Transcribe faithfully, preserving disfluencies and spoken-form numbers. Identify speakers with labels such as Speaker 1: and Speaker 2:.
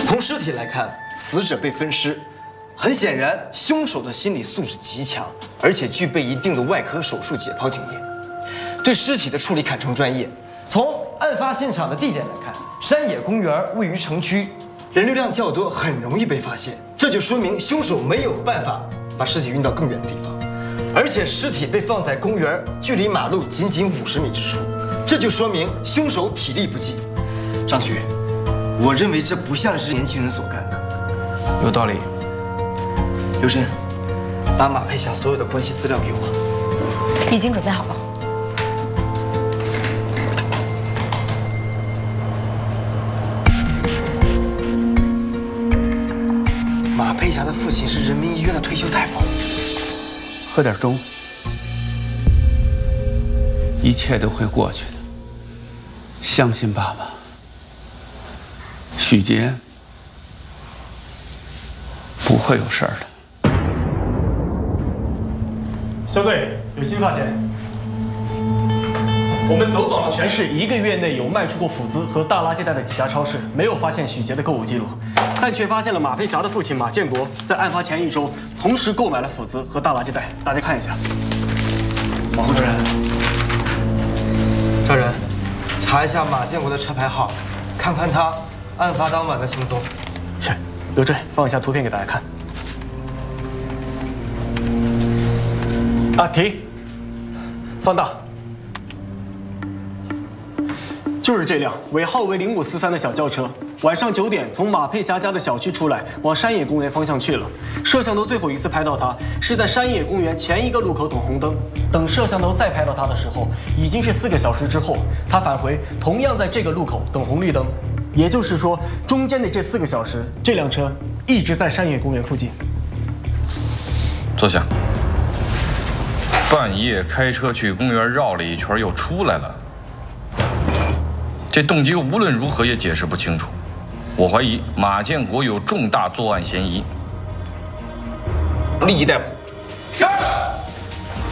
Speaker 1: 从尸体来看，死者被分尸，很显然，凶手的心理素质极强，而且具备一定的外科手术解剖经验，对尸体的处理堪称专业。从案发现场的地点来看，山野公园位于城区，人流量较多，很容易被发现，这就说明凶手没有办法把尸体运到更远的地方，而且尸体被放在公园距离马路仅仅五十米之处，这就说明凶手体力不济。张局。 我认为这不像是年轻人所干的，有道理。刘真，把马佩霞所有的关系资料给我。
Speaker 2: 已经准备好了。
Speaker 1: 马佩霞的父亲是人民医院的退休大夫。
Speaker 3: 喝点粥，一切都会过去的。相信爸爸。 许杰不会有事儿的。
Speaker 4: 小队有新发现，我们走访了全市一个月内有卖出过斧子和大垃圾袋的几家超市，没有发现许杰的购物记录，但却发现了马佩霞的父亲马建国在案发前一周同时购买了斧子和大垃圾袋。大家看一下。
Speaker 1: 王主任，赵仁，查一下马建国的车牌号，看看他。 案发当晚的行踪。
Speaker 4: 是，刘震放一下图片给大家看。啊，停，放大。就是这辆尾号为零五四三的小轿车，晚上九点从马佩霞家的小区出来，往山野公园方向去了。摄像头最后一次拍到他是在山野公园前一个路口等红灯。等摄像头再拍到他的时候，已经是四个小时之后。他返回，同样在这个路口等红绿灯。 也就是说，中间的这四个小时，这辆车一直在山野公园附近。
Speaker 5: 坐下。半夜开车去公园绕了一圈，又出来了。这动机无论如何也解释不清楚。我怀疑马建国有重大作案嫌疑，立即逮捕。是。